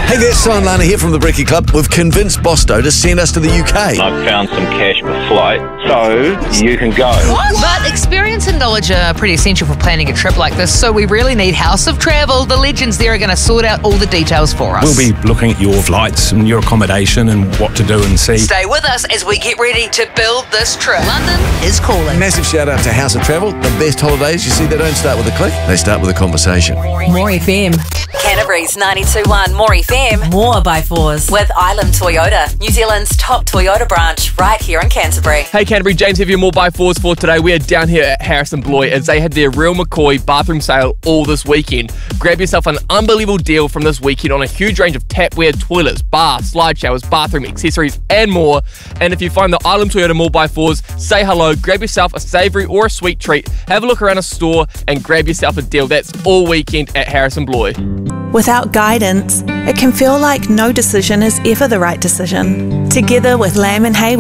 Hey there, Simon Lana here from the Brekkie Club. We've convinced Bosto to send us to the UK. I've found some cash for flight, so you can go. But experience and knowledge are pretty essential for planning a trip like this, so we really need House of Travel. The legends there are going to sort out all the details for us. We'll be looking at your flights and your accommodation and what to do and see. Stay with us as we get ready to build this trip. London is calling. Massive shout out to House of Travel. The best holidays, you see, they don't start with a click, they start with a conversation. More FM. Canterbury's 92.1 More FM. More by fours. With Island Toyota, New Zealand's top Toyota branch, right here in Canterbury. Hey Canterbury, James here for your More by Fours for today. We are down here at Harrison Bloy as they had their Real McCoy bathroom sale all this weekend. Grab yourself an unbelievable deal from this weekend on a huge range of tapware, toilets, baths, slide showers, bathroom accessories and more. And if you find the Island Toyota More by Fours, say hello, grab yourself a savoury or a sweet treat, have a look around a store and grab yourself a deal. That's all weekend at Harrison Bloy. Without guidance, it can feel like no decision is ever the right decision. Together with Lamb and Hay,